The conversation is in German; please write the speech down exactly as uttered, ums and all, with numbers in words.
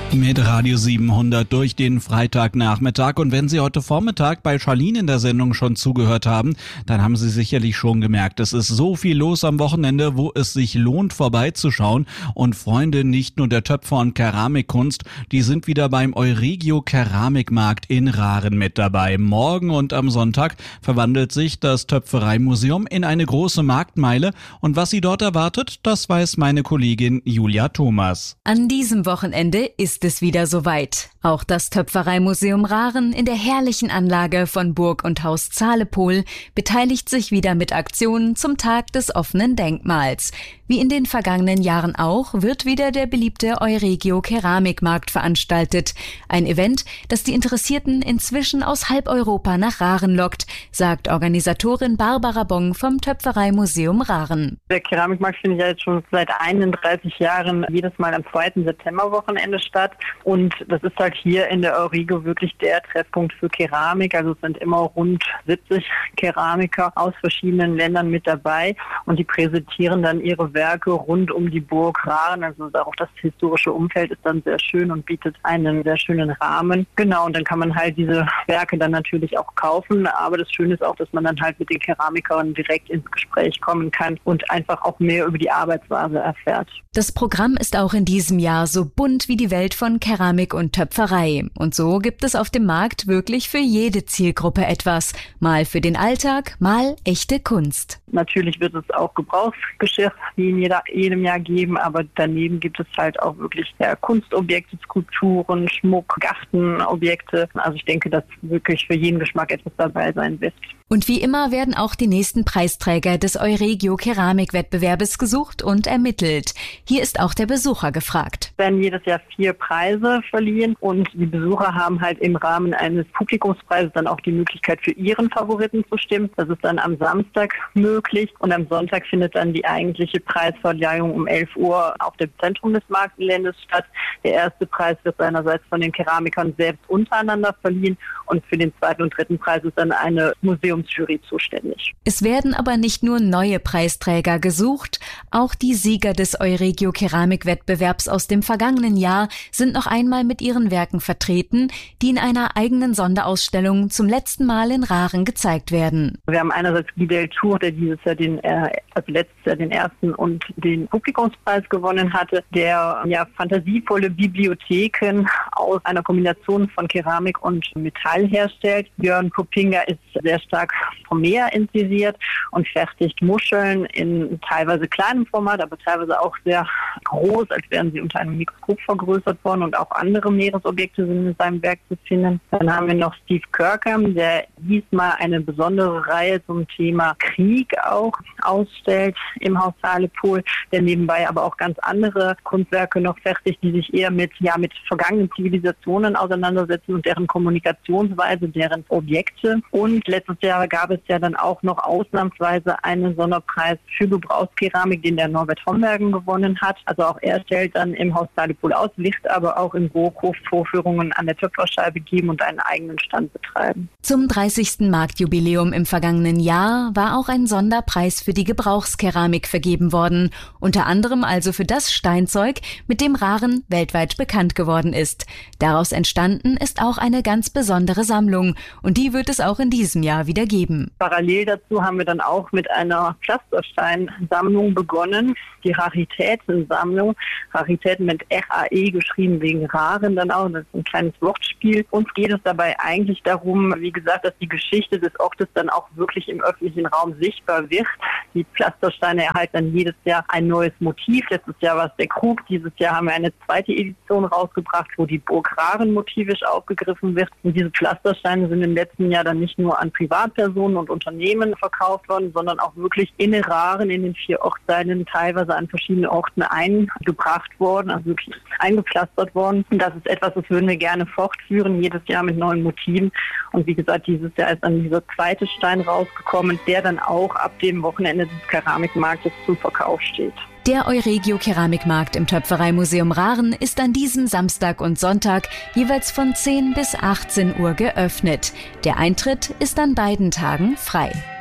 Mit Radio siebenhundert durch den Freitagnachmittag. Und wenn Sie heute Vormittag bei Charlene in der Sendung schon zugehört haben, dann haben Sie sicherlich schon gemerkt, es ist so viel los am Wochenende, wo es sich lohnt, vorbeizuschauen. Und Freunde, nicht nur der Töpfer- und Keramikkunst, die sind wieder beim Euregio Keramikmarkt in Rahren mit dabei. Morgen und am Sonntag verwandelt sich das Töpfereimuseum in eine große Marktmeile. Und was Sie dort erwartet, das weiß meine Kollegin Julia Thomas. An diesem Wochenende ist es wieder soweit. Auch das Töpfereimuseum Rahren in der herrlichen Anlage von Burg und Haus Zahlepol beteiligt sich wieder mit Aktionen zum Tag des offenen Denkmals. Wie in den vergangenen Jahren auch, wird wieder der beliebte Euregio Keramikmarkt veranstaltet. Ein Event, das die Interessierten inzwischen aus halb Europa nach Rahren lockt, sagt Organisatorin Barbara Bong vom Töpfereimuseum Rahren. Der Keramikmarkt findet ja jetzt schon seit einunddreißig Jahren jedes Mal am zweiten Septemberwochenende statt. Und das ist halt hier in der Euregio wirklich der Treffpunkt für Keramik. Also es sind immer rund siebzig Keramiker aus verschiedenen Ländern mit dabei. Und die präsentieren dann ihre Werke rund um die Burg Rahren. Also auch das historische Umfeld ist dann sehr schön und bietet einen sehr schönen Rahmen. Genau, und dann kann man halt diese Werke dann natürlich auch kaufen. Aber das Schöne ist auch, dass man dann halt mit den Keramikern direkt ins Gespräch kommen kann und einfach auch mehr über die Arbeitsweise erfährt. Das Programm ist auch in diesem Jahr so bunt wie die Welt von Keramik und Töpferei. Und so gibt es auf dem Markt wirklich für jede Zielgruppe etwas. Mal für den Alltag, mal echte Kunst. Natürlich wird es auch Gebrauchsgeschirr wie in jeder, jedem Jahr geben, aber daneben gibt es halt auch wirklich ja, Kunstobjekte, Skulpturen, Schmuck, Gartenobjekte. Also ich denke, dass wirklich für jeden Geschmack etwas dabei sein wird. Und wie immer werden auch die nächsten Preisträger des Euregio Keramikwettbewerbes gesucht und ermittelt. Hier ist auch der Besucher gefragt. Es werden jedes Jahr vier Preise verliehen und die Besucher haben halt im Rahmen eines Publikumspreises dann auch die Möglichkeit für ihren Favoriten zu stimmen. Das ist dann am Samstag möglich und am Sonntag findet dann die eigentliche Preisverleihung um elf Uhr auf dem Zentrum des Marktgeländes statt. Der erste Preis wird seinerseits von den Keramikern selbst untereinander verliehen und für den zweiten und dritten Preis ist dann eine Museumsjury zuständig. Es werden aber nicht nur neue Preisträger gesucht, auch die Sieger des Euregio Keramikwettbewerbs aus dem vergangenen Jahr sind noch einmal mit ihren Werken vertreten, die in einer eigenen Sonderausstellung zum letzten Mal in Rahren gezeigt werden. Wir haben einerseits Guy Deltour, der dieses Jahr den, äh, also letztes Jahr den ersten und den Publikumspreis gewonnen hatte, der ja fantasievolle Bibliotheken aus einer Kombination von Keramik und Metall herstellt. Björn Koppinger ist sehr stark vom Meer inszeniert und fertigt Muscheln in teilweise kleinem Format, aber teilweise auch sehr groß, als wären sie unter einem Mikroskop vergrößert worden und auch andere Meeresobjekte sind in seinem Werk zu finden. Dann haben wir noch Steve Kirkham, der diesmal eine besondere Reihe zum Thema Krieg auch ausstellt im Haus Zahlepol, der nebenbei aber auch ganz andere Kunstwerke noch fertigt, die sich eher mit, ja, mit vergangenen Zivilisationen auseinandersetzen und deren Kommunikationsweise, deren Objekte. Und letztes Jahr gab es ja dann auch noch ausnahmsweise einen Sonderpreis für Gebrauchskeramik, den der Norbert Hombergen gewonnen hat. Also auch er stellt dann im Haus Zahlepol aus, wird aber auch im Burghof Vorführungen an der Töpferscheibe geben und einen eigenen Stand betreiben. Zum dreißigsten Marktjubiläum im vergangenen Jahr war auch ein Sonderpreis für die Gebrauchskeramik vergeben worden. Unter anderem also für das Steinzeug, mit dem Rahren weltweit bekannt geworden ist. Daraus entstanden ist auch eine ganz besondere Sammlung und die wird es auch in diesem Jahr wieder geben. Parallel dazu haben wir dann auch mit einer Pflastersteinsammlung begonnen, die Raritätensammlung. Raritäten mit R A E geschrieben wegen Rahren dann auch, das ist ein kleines Wortspiel. Uns geht es dabei eigentlich darum, wie gesagt, dass die Geschichte des Ortes dann auch wirklich im öffentlichen Raum sichtbar wird. Die Pflastersteine erhalten dann jedes Jahr ein neues Motiv. Letztes Jahr war es der Krug, dieses Jahr haben wir eine zweite Edition rausgebracht, wo die Burg Rahren motivisch aufgegriffen wird. Und diese Pflastersteine sind im letzten Jahr dann nicht nur an Privatpersonen und Unternehmen verkauft worden, sondern auch wirklich in Rahren, in den vier Ortsteilen, teilweise an verschiedenen Orten eingebracht worden, also wirklich eingepflastert worden. Und das ist etwas, das würden wir gerne fortführen, jedes Jahr mit neuen Motiven. Und wie gesagt, dieses Jahr ist dann dieser zweite Stein rausgekommen, der dann auch ab dem Wochenende des Keramikmarktes zum Verkauf steht. Der Euregio Keramikmarkt im Töpfereimuseum Rahren ist an diesem Samstag und Sonntag jeweils von zehn bis achtzehn Uhr geöffnet. Der Eintritt ist an beiden Tagen frei.